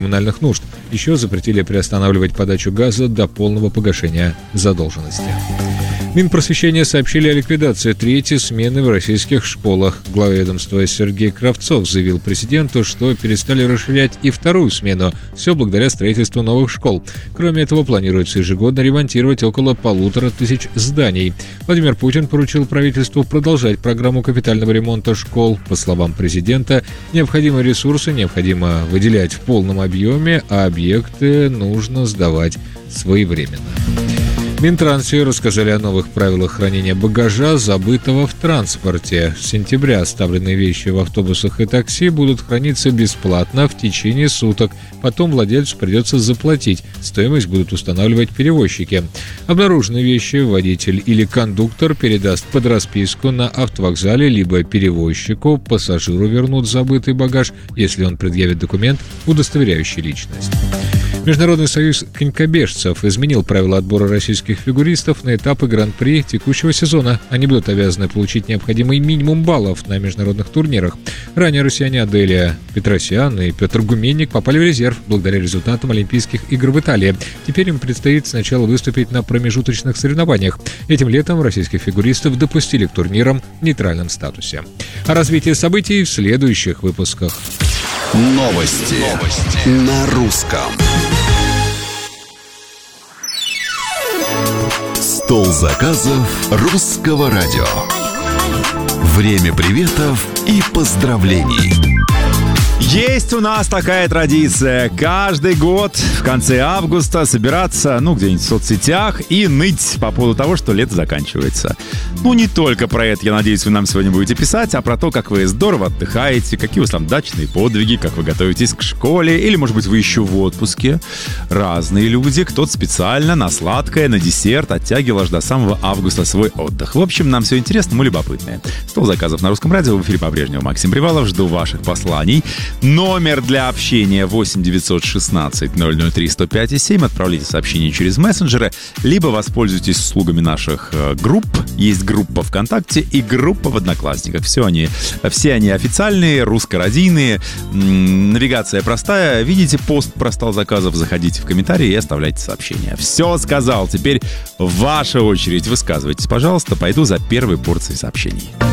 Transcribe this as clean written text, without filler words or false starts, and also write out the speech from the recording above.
коммунальных нужд. Еще запретили приостанавливать подачу газа до полного погашения задолженности. Минпросвещения сообщили о ликвидации третьей смены в российских школах. Глава ведомства Сергей Кравцов заявил президенту, что перестали расширять и вторую смену. Все благодаря строительству новых школ. Кроме этого, планируется ежегодно ремонтировать около 1500 зданий. Владимир Путин поручил правительству продолжать программу капитального ремонта школ. По словам президента, необходимые ресурсы необходимо выделять в полном объеме, а объекты нужно сдавать своевременно. В Минтрансе рассказали о новых правилах хранения багажа, забытого в транспорте. С сентября оставленные вещи в автобусах и такси будут храниться бесплатно в течение суток. Потом владельцу придется заплатить. Стоимость будут устанавливать перевозчики. Обнаруженные вещи водитель или кондуктор передаст под расписку на автовокзале, либо перевозчику. Пассажиру вернут забытый багаж, если он предъявит документ, удостоверяющий личность. Международный союз конькобежцев изменил правила отбора российских фигуристов на этапы Гран-при текущего сезона. Они будут обязаны получить необходимый минимум баллов на международных турнирах. Ранее россияне Аделия Петросян и Петр Гуменник попали в резерв благодаря результатам Олимпийских игр в Италии. Теперь им предстоит сначала выступить на промежуточных соревнованиях. Этим летом российских фигуристов допустили к турнирам в нейтральном статусе. О развитии событий в следующих выпусках. Новости на русском. Стол заказов Русского радио. Время приветов и поздравлений. Есть у нас такая традиция. Каждый год в конце августа собираться, где-нибудь в соцсетях и ныть по поводу того, что лето заканчивается. Не только про это, я надеюсь, вы нам сегодня будете писать, а про то, как вы здорово отдыхаете, какие у вас там дачные подвиги, как вы готовитесь к школе, или, может быть, вы еще в отпуске. Разные люди, кто-то специально на сладкое, на десерт оттягивал аж до самого августа свой отдых. В общем, нам все интересно, мы любопытные. Стол заказов на Русском радио, в эфире по-прежнему Максим Привалов. Жду ваших посланий. Номер для общения 8 916 003 105 7. Отправляйте сообщения через мессенджеры, либо воспользуйтесь услугами наших групп. Есть группа ВКонтакте и группа в Одноклассниках. Все они официальные, русско-радийные. Навигация простая. Видите пост про стол заказов, заходите в комментарии и оставляйте сообщения. Все сказал. Теперь ваша очередь. Высказывайтесь, пожалуйста. Пойду за первой порцией сообщений.